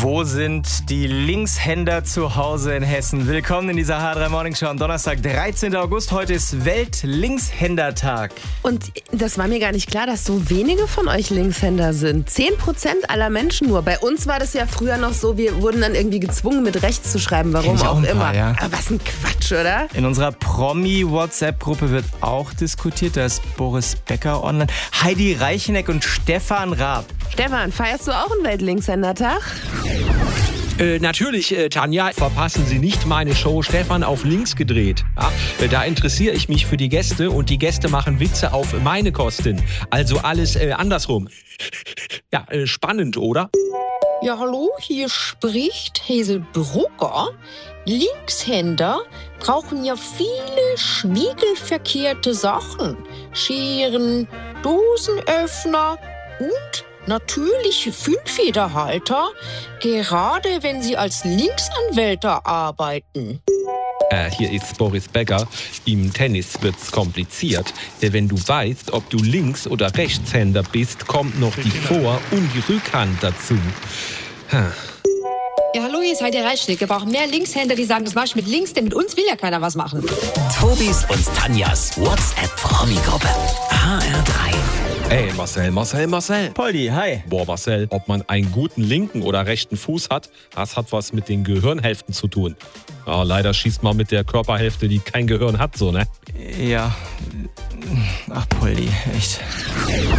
Wo sind die Linkshänder zu Hause in Hessen? Willkommen in dieser H3 Morning Show am Donnerstag, 13. August. Heute ist Welt-Linkshänder-Tag. Und das war mir gar nicht klar, dass so wenige von euch Linkshänder sind. 10% aller Menschen nur. Bei uns war das ja früher noch so, wir wurden dann irgendwie gezwungen, mit rechts zu schreiben. Warum auch immer. Ja. Aber was ein Quatsch, oder? In unserer Promi-WhatsApp-Gruppe wird auch diskutiert. Da ist Boris Becker online, Heidi Reicheneck und Stefan Raab. Stefan, feierst du auch einen Welt-Linkshänder-Tag? Natürlich, Tanja. Verpassen Sie nicht meine Show Stefan auf links gedreht. Ja, da interessiere ich mich für die Gäste und die Gäste machen Witze auf meine Kosten. Also alles andersrum. Ja, spannend, oder? Ja, hallo, hier spricht Hazel Brugger. Linkshänder brauchen ja viele spiegelverkehrte Sachen. Scheren, Dosenöffner und natürliche Füllfederhalter, gerade wenn sie als Linksanwälte arbeiten. Hier ist Boris Becker. Im Tennis wird's kompliziert. Wenn du weißt, ob du Links- oder Rechtshänder bist, kommt noch die Vor- und die Rückhand dazu. Ja, hallo, hier ist Heidi Reicheneck. Wir brauchen mehr Linkshänder, die sagen, das mach ich mit links, denn mit uns will ja keiner was machen. Tobis und Tanjas WhatsApp-Promi-Gruppe. HR3. Ey, Marcel. Poldi, hi. Boah, Marcel, ob man einen guten linken oder rechten Fuß hat, das hat was mit den Gehirnhälften zu tun. Ja, leider schießt man mit der Körperhälfte, die kein Gehirn hat, so, ne? Ja. Ach, Poldi, echt.